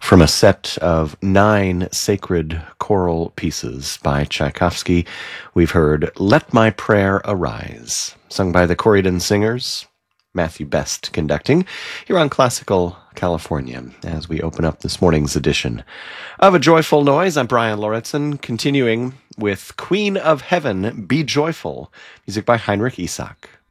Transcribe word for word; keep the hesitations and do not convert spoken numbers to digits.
From a set of nine sacred choral pieces by Tchaikovsky, we've heard Let My Prayer Arise, sung by the Corydon Singers, Matthew Best conducting, here on Classical California, as we open up this morning's edition of A Joyful Noise. I'm Brian Lauritsen, continuing with Queen of Heaven, Be Joyful, music by Heinrich Isak.